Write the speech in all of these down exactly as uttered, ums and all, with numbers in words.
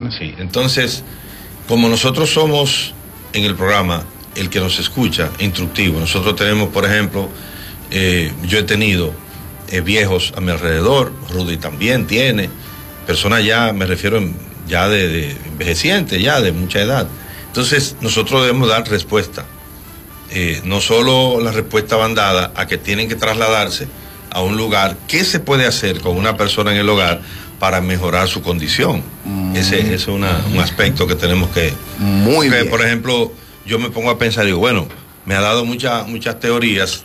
Sí, entonces, como nosotros somos en el programa el que nos escucha, instructivo, nosotros tenemos, por ejemplo, eh, yo he tenido eh, viejos a mi alrededor, Rudy también tiene, personas ya, me refiero ya de, de envejecientes, ya de mucha edad. Entonces, nosotros debemos dar respuesta. Eh, no solo la respuesta bandada a que tienen que trasladarse a un lugar. ¿Qué se puede hacer con una persona en el hogar para mejorar su condición? Mm. Ese, ese es una, un aspecto que tenemos que... Muy que, bien. Por ejemplo, yo me pongo a pensar, digo, bueno, me ha dado muchas muchas teorías,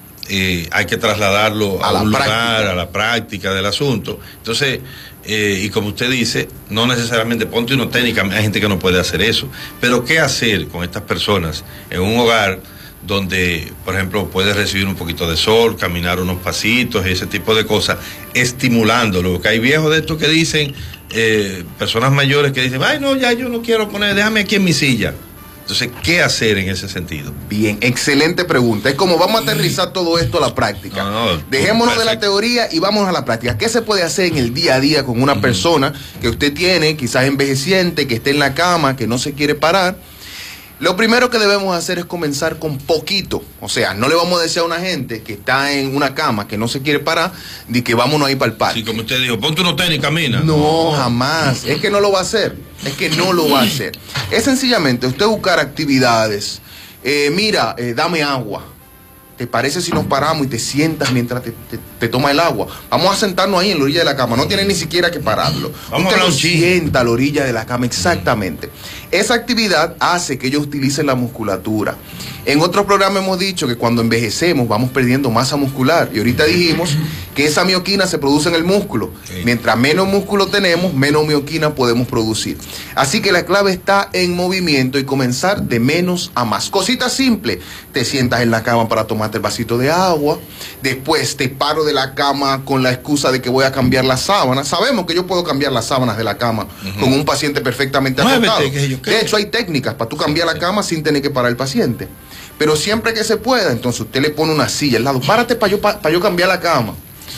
eh, hay que trasladarlo a, a un lugar, práctica. a la práctica del asunto. Entonces, eh, y como usted dice, no necesariamente ponte una técnica, hay gente que no puede hacer eso, pero ¿qué hacer con estas personas en un hogar donde, por ejemplo, puedes recibir un poquito de sol, caminar unos pasitos, ese tipo de cosas, estimulándolo? Porque hay viejos de estos que dicen, eh, personas mayores que dicen, ay no, ya yo no quiero poner, déjame aquí en mi silla. Entonces, ¿qué hacer en ese sentido? Bien, excelente pregunta. Es como vamos a aterrizar todo esto a la práctica. No, no, Dejémonos de la teoría y vamos a la práctica. ¿Qué se puede hacer en el día a día con una uh-huh. persona que usted tiene, quizás envejeciente, que esté en la cama, que no se quiere parar? Lo primero que debemos hacer es comenzar con poquito. O sea, no le vamos a decir a una gente que está en una cama, que no se quiere parar, de que vámonos ahí para el parque. Sí, como usted dijo, ponte unos tenis y camina. No, jamás. Es que no lo va a hacer. Es que no lo va a hacer. Es sencillamente usted buscar actividades. Eh, mira, eh, dame agua. ¿Te parece si nos paramos y te sientas mientras te, te, te toma el agua? Vamos a sentarnos ahí en la orilla de la cama. No tiene ni siquiera que pararlo. Vamos Usted a lo sienta a la orilla de la cama, exactamente. Esa actividad hace que ellos utilicen la musculatura. En otro programa hemos dicho que cuando envejecemos vamos perdiendo masa muscular. Y ahorita dijimos que esa mioquina se produce en el músculo. Sí. Mientras menos músculo tenemos, menos mioquina podemos producir. Así que la clave está en movimiento y comenzar de menos a más. Cositas simples. Te sientas en la cama para tomarte el vasito de agua. Después te paro de la cama con la excusa de que voy a cambiar las sábanas. Sabemos que yo puedo cambiar las sábanas de la cama uh-huh. con un paciente perfectamente acostado. De hecho, hay técnicas para tú cambiar la cama sin tener que parar el paciente. Pero siempre que se pueda, entonces usted le pone una silla al lado. Párate para yo, pa, pa yo cambiar la cama.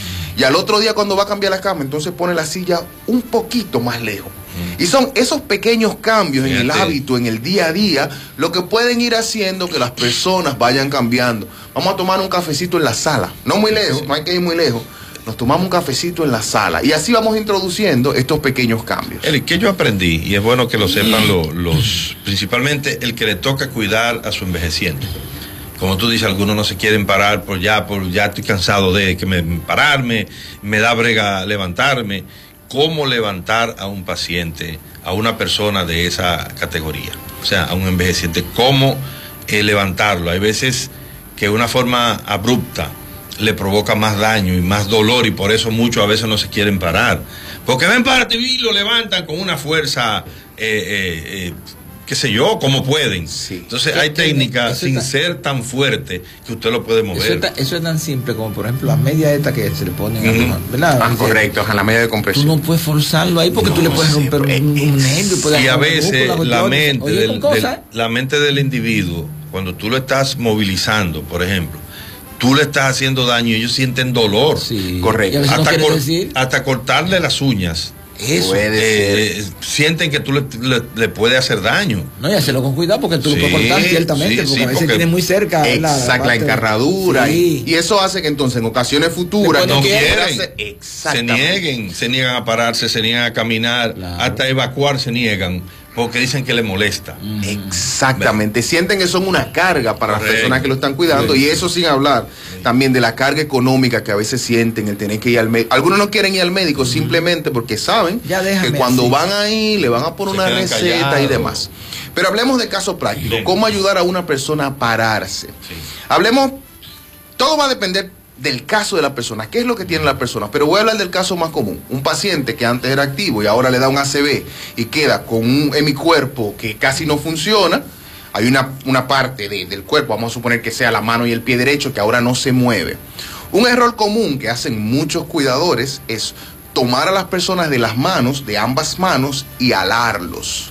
Y al otro día cuando va a cambiar la cama, entonces pone la silla un poquito más lejos. Y son esos pequeños cambios en el hábito, en el día a día, lo que pueden ir haciendo que las personas vayan cambiando. Vamos a tomar un cafecito en la sala. No muy lejos, no hay que ir muy lejos. Nos tomamos un cafecito en la sala y así vamos introduciendo estos pequeños cambios. El que yo aprendí, y es bueno que lo sepan los, los principalmente el que le toca cuidar a su envejeciente. Como tú dices, algunos no se quieren parar por ya, por ya estoy cansado de que me pararme, me da brega levantarme. ¿Cómo levantar a un paciente, a una persona de esa categoría? O sea, a un envejeciente, ¿cómo eh, levantarlo? Hay veces que una forma abrupta le provoca más daño y más dolor y por eso muchos a veces no se quieren parar. Porque ven, párate y lo levantan con una fuerza, eh, eh, eh, qué sé yo, como pueden. Sí. Entonces hay técnicas sin está, ser tan fuerte que usted lo puede mover. Eso, está, eso es tan simple como, por ejemplo, las medias estas que se le ponen uh-huh. a ¿verdad? Ah, correcto, a la media de compresión. Tú no puedes forzarlo ahí porque no, tú le puedes romper un, un nervio. Y a veces la mente, Oye, del, del, la mente del individuo, cuando tú lo estás movilizando, por ejemplo, tú le estás haciendo daño y ellos sienten dolor. Sí. Correcto. Hasta, no cor decir? hasta cortarle las uñas. Eso. Eh, sienten que tú le, le, le puedes hacer daño. No, y hacerlo con cuidado porque tú sí, lo puedes cortar ciertamente, sí, porque sí, a veces porque tiene muy cerca exacto, la, la, la encarradura. Sí. Y, y eso hace que entonces en ocasiones futuras no quieren, se nieguen, se niegan a pararse, se niegan a caminar, claro. hasta evacuar se niegan. Porque dicen que le molesta. Mm. Exactamente. ¿Ve? Sienten que son una carga para Correcto. Las personas que lo están cuidando. Sí. Y eso sin hablar sí. también de la carga económica que a veces sienten, el tener que ir al médico. Algunos no quieren ir al médico mm. simplemente porque saben que cuando así. Van ahí le van a poner Se una receta callados. Y demás. Pero hablemos de caso práctico. Sí. ¿Cómo ayudar a una persona a pararse? Sí. Hablemos, todo va a depender del caso de la persona, qué es lo que tiene la persona, pero voy a hablar del caso más común. Un paciente que antes era activo y ahora le da un A C V y queda con un hemicuerpo que casi no funciona. Hay una, una parte de, del cuerpo, vamos a suponer que sea la mano y el pie derecho, que ahora no se mueve. Un error común que hacen muchos cuidadores es tomar a las personas de las manos, de ambas manos, y alarlos.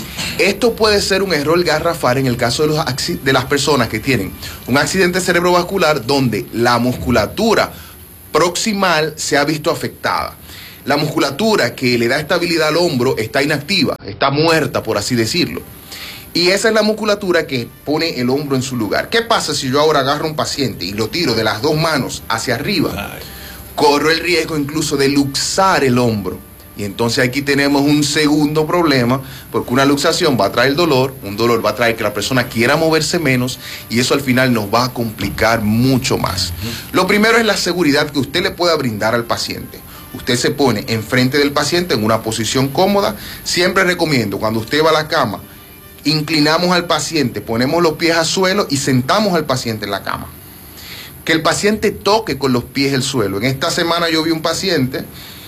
Esto puede ser un error garrafal en el caso de, los, de las personas que tienen un accidente cerebrovascular donde la musculatura proximal se ha visto afectada. La musculatura que le da estabilidad al hombro está inactiva, está muerta, por así decirlo. Y esa es la musculatura que pone el hombro en su lugar. ¿Qué pasa si yo ahora agarro a un paciente y lo tiro de las dos manos hacia arriba? Ay. Corro el riesgo incluso de luxar el hombro. Y entonces aquí tenemos un segundo problema, porque una luxación va a traer dolor, un dolor va a traer que la persona quiera moverse menos, y eso al final nos va a complicar mucho más. Lo primero es la seguridad que usted le pueda brindar al paciente. Usted se pone enfrente del paciente en una posición cómoda. Siempre recomiendo, cuando usted va a la cama, inclinamos al paciente, ponemos los pies al suelo y sentamos al paciente en la cama. Que el paciente toque con los pies el suelo. En esta semana yo vi un paciente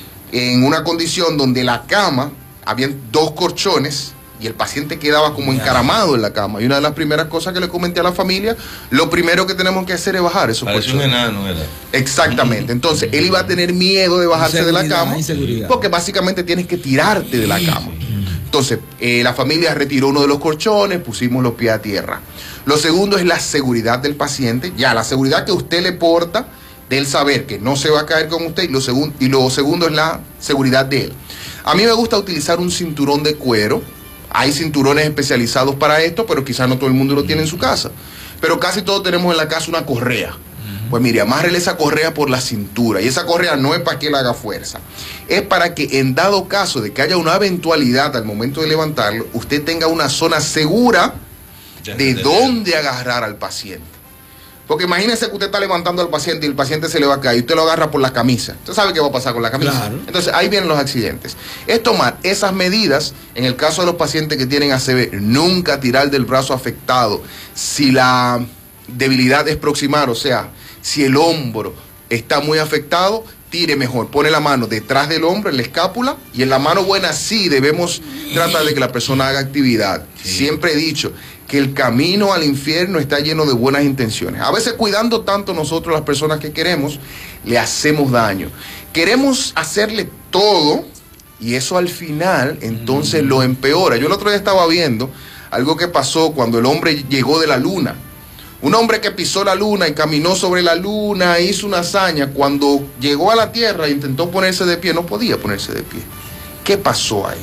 en una condición donde la cama, habían dos colchones y el paciente quedaba como encaramado en la cama. Y una de las primeras cosas que le comenté a la familia, lo primero que tenemos que hacer es bajar esos Parece colchones. un enano, ¿verdad? Exactamente. Entonces, él iba a tener miedo de bajarse de la cama, porque básicamente tienes que tirarte de la cama. Entonces, eh, la familia retiró uno de los colchones, pusimos los pies a tierra. Lo segundo es la seguridad del paciente, ya la seguridad que usted le porta, de él saber que no se va a caer con usted, y lo, segun, y lo segundo es la seguridad de él. A mí me gusta utilizar un cinturón de cuero. Hay cinturones especializados para esto, pero quizás no todo el mundo lo tiene en su casa. Pero casi todos tenemos en la casa una correa. Pues mire, amárrele esa correa por la cintura. Y esa correa no es para que él haga fuerza. Es para que en dado caso de que haya una eventualidad al momento de levantarlo, usted tenga una zona segura de dónde agarrar al paciente. Porque imagínese que usted está levantando al paciente y el paciente se le va a caer y usted lo agarra por la camisa. Usted sabe qué va a pasar con la camisa. Claro. Entonces ahí vienen los accidentes. Es tomar esas medidas en el caso de los pacientes que tienen A C V. Nunca tirar del brazo afectado. Si la debilidad es proximal, o sea, si el hombro está muy afectado, tire mejor. Pone la mano detrás del hombro, en la escápula, y en la mano buena sí debemos tratar de que la persona haga actividad. Sí. Siempre he dicho que el camino al infierno está lleno de buenas intenciones. A veces cuidando tanto nosotros las personas que queremos, le hacemos daño. Queremos hacerle todo y eso al final entonces mm. lo empeora. Yo el otro día estaba viendo algo que pasó cuando el hombre llegó de la luna. Un hombre que pisó la luna y caminó sobre la luna, hizo una hazaña. Cuando llegó a la tierra e intentó ponerse de pie, no podía ponerse de pie. ¿Qué pasó ahí?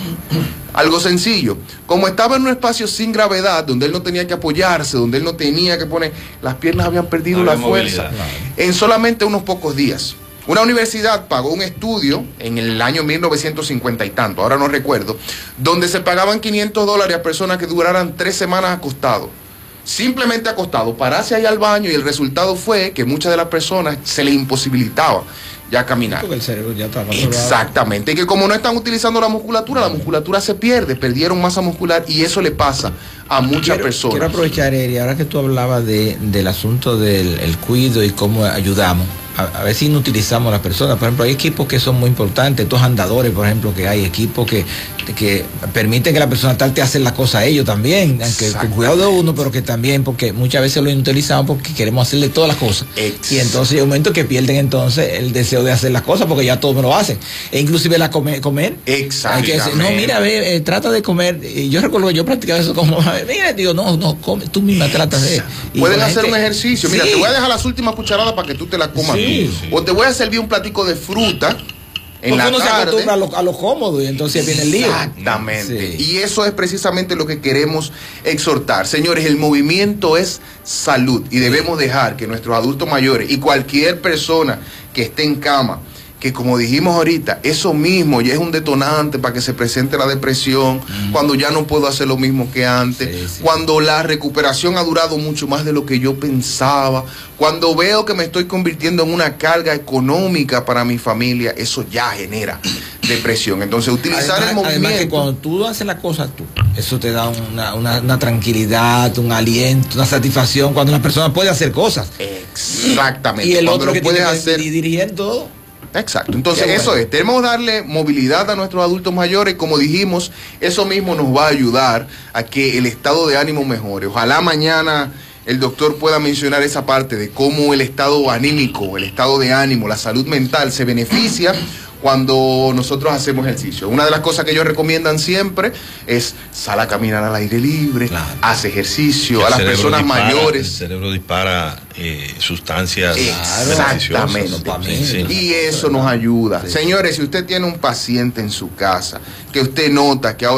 Algo sencillo. Como estaba en un espacio sin gravedad, donde él no tenía que apoyarse, donde él no tenía que poner, las piernas habían perdido la fuerza en solamente unos pocos días. Una universidad pagó un estudio en el año mil novecientos cincuenta y tanto, ahora no recuerdo, donde se pagaban quinientos dólares a personas que duraran tres semanas acostados. Simplemente acostado, pararse ahí al baño, y el resultado fue que muchas de las personas se les imposibilitaba ya caminar. Porque el cerebro ya está exactamente, y que como no están utilizando la musculatura, la musculatura se pierde, perdieron masa muscular, y eso le pasa a muchas quiero, personas. Quiero aprovechar, Eri, ahora que tú hablabas de, del asunto del el cuido y cómo ayudamos. A, a ver si no utilizamos a las personas. Por ejemplo, hay equipos que son muy importantes, estos andadores, por ejemplo, que hay equipos que, que permiten que la persona trate de hacer la cosa a ellos también, aunque con cuidado de uno, pero que también, porque muchas veces lo utilizamos porque queremos hacerle todas las cosas. Exacto. Y entonces hay un momento que pierden entonces el deseo de hacer las cosas porque ya todos me lo hacen. E inclusive la comer. comer Exacto. Hay que decir, no, mira, ve, eh, trata de comer. Y yo recuerdo que yo practicaba eso como, mira, digo, no, no, come, tú misma tratas de. Pueden hacer gente, un ejercicio. Mira, sí. Te voy a dejar las últimas cucharadas para que tú te las comas sí, tú. Sí. O te voy a servir un platico de fruta en la tarde. Porque uno se acostumbra a lo, a lo cómodo y entonces viene el lío. Exactamente. Sí. Y eso es precisamente lo que queremos exhortar. Señores, el movimiento es salud y debemos dejar que nuestros adultos mayores y cualquier persona que esté en cama, que como dijimos ahorita, eso mismo ya es un detonante para que se presente la depresión, mm. cuando ya no puedo hacer lo mismo que antes, sí, sí. cuando la recuperación ha durado mucho más de lo que yo pensaba, cuando veo que me estoy convirtiendo en una carga económica para mi familia, eso ya genera depresión. Entonces utilizar además, el movimiento. Además que cuando tú haces las cosas tú, eso te da una, una, una tranquilidad, un aliento, una satisfacción, cuando una persona puede hacer cosas. Exactamente. Y el cuando otro que puedes tiene hacer... que dirigir todo. Exacto, entonces bueno. Eso es, tenemos que darle movilidad a nuestros adultos mayores, como dijimos, eso mismo nos va a ayudar a que el estado de ánimo mejore. Ojalá mañana el doctor pueda mencionar esa parte de cómo el estado anímico, el estado de ánimo, la salud mental se beneficia cuando nosotros hacemos ejercicio. Una de las cosas que ellos recomiendan siempre es sal a caminar al aire libre, claro. haz ejercicio. A las personas dispara, mayores. El cerebro dispara eh, sustancias. Exactamente. Sí, sí. Y eso nos ayuda. Sí. Señores, si usted tiene un paciente en su casa que usted nota que ahora